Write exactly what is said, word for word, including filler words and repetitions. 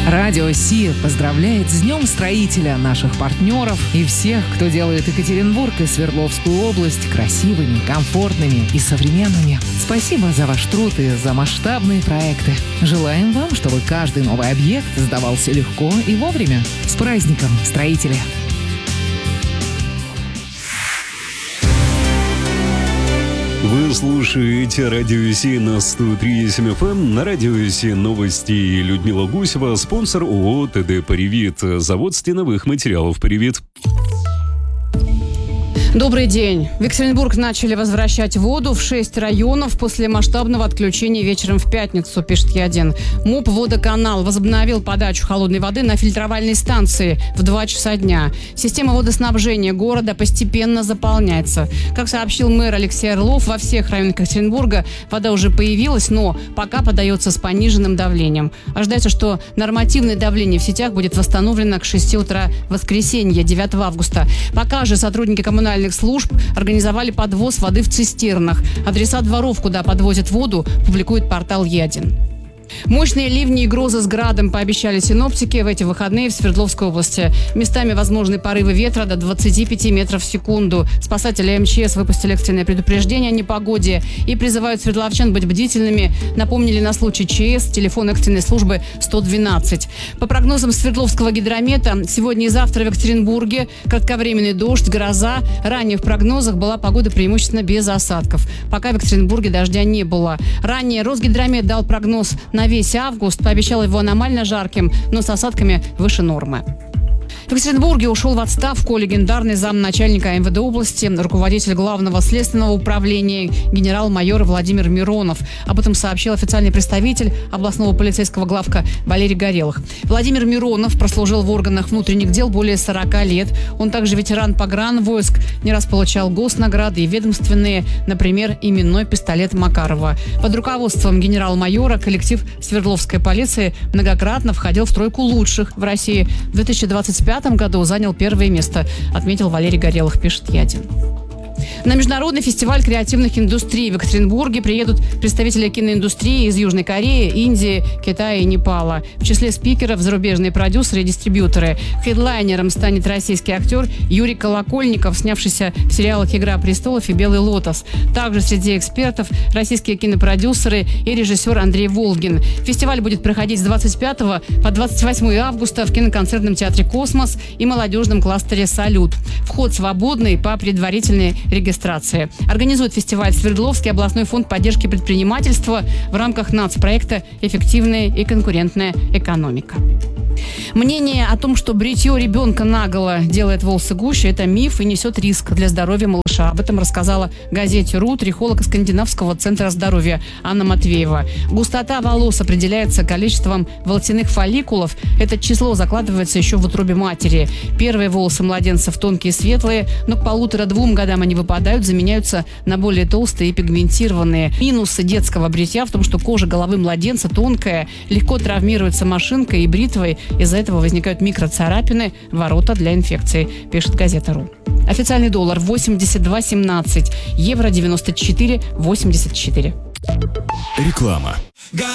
Радио Си поздравляет с Днем строителя наших партнеров и всех, кто делает Екатеринбург и Свердловскую область красивыми, комфортными и современными. Спасибо за ваш труд и за масштабные проекты. Желаем вам, чтобы каждый новый объект сдавался легко и вовремя. С праздником, строители! Вы слушаете Радио Си на сто три и семь эф эм. На Радио Си новости. Людмила Гусева, спонсор ООО ТД «Паривит», завод стеновых материалов «Паривит». Добрый день. В Екатеринбург начали возвращать воду в шесть районов после масштабного отключения вечером в пятницу, пишет Е один. МУП «Водоканал» возобновил подачу холодной воды на фильтровальной станции в два часа дня. Система водоснабжения города постепенно заполняется. Как сообщил мэр Алексей Орлов, во всех районах Екатеринбурга вода уже появилась, но пока подается с пониженным давлением. Ожидается, что нормативное давление в сетях будет восстановлено к шести утра воскресенья, девятого августа. Пока же сотрудники коммунальных служб организовали подвоз воды в цистернах. Адреса дворов, куда подвозят воду, публикует портал Е один. Мощные ливни и грозы с градом пообещали синоптики в эти выходные в Свердловской области. Местами возможны порывы ветра до двадцати пяти метров в секунду. Спасатели эм че эс выпустили экстренное предупреждение о непогоде и призывают свердловчан быть бдительными. Напомнили на случай ЧС телефон экстренной службы сто двенадцать. По прогнозам Свердловского гидромета, сегодня и завтра в Екатеринбурге кратковременный дождь, гроза. Ранее в прогнозах была погода преимущественно без осадков. Пока в Екатеринбурге дождя не было. Ранее Росгидромет дал прогноз на весь август, пообещал его аномально жарким, но с осадками выше нормы. В Екатеринбурге ушел в отставку легендарный замначальника эм вэ дэ области, руководитель Главного следственного управления генерал-майор Владимир Миронов. Об этом сообщил официальный представитель областного полицейского главка Валерий Горелых. Владимир Миронов прослужил в органах внутренних дел более сорока лет. Он также ветеран погранвойск, не раз получал госнаграды и ведомственные, например, именной пистолет Макарова. Под руководством генерал-майора коллектив Свердловской полиции многократно входил в тройку лучших в России. В две тысячи двадцать пятом году занял первое место, отметил Валерий Горелых, пишет Е один. На международный фестиваль креативных индустрий в Екатеринбурге приедут представители киноиндустрии из Южной Кореи, Индии, Китая и Непала. В числе спикеров зарубежные продюсеры и дистрибьюторы. Хедлайнером станет российский актер Юрий Колокольников, снявшийся в сериалах «Игра престолов» и «Белый лотос». Также среди экспертов российские кинопродюсеры и режиссер Андрей Волгин. Фестиваль будет проходить с двадцать пятого по двадцать восьмое августа в киноконцертном театре «Космос» и молодежном кластере «Салют». Вход свободный по предварительной регистрации. Организует фестиваль Свердловский областной фонд поддержки предпринимательства в рамках нацпроекта «Эффективная и конкурентная экономика». Мнение о том, что бритье ребенка наголо делает волосы гуще, это миф и несет риск для здоровья малыша. Об этом рассказала газете РУ трихолог Скандинавского центра здоровья Анна Матвеева. Густота волос определяется количеством волосяных фолликулов. Это число закладывается еще в утробе матери. Первые волосы младенцев тонкие и светлые, но к полутора-двум годам они выпадают, заменяются на более толстые и пигментированные. Минусы детского бритья в том, что кожа головы младенца тонкая, легко травмируется машинкой и бритвой. Из-за этого возникают микроцарапины, ворота для инфекции, пишет газета РУ. Официальный доллар восемьдесят два семнадцать, евро девяносто четыре восемьдесят четыре. Реклама.